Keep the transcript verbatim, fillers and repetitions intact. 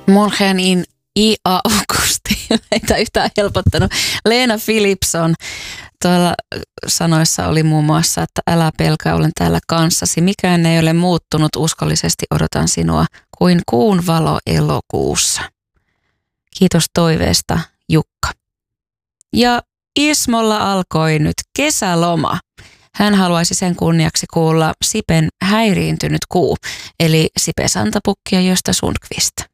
Morgen in i augusti. Meitä yhtään helpottanut. Leena Philipson tuolla sanoissa oli muun muassa, että älä pelkää, olen täällä kanssasi. Mikään ei ole muuttunut, uskollisesti odotan sinua kuin kuun valo elokuussa. Kiitos toiveesta, Jukka. Ja Ismolla alkoi nyt kesäloma. Hän haluaisi sen kunniaksi kuulla Sipen häiriintynyt kuu, eli Sipe Santapukki ja Gösta Sundqvist.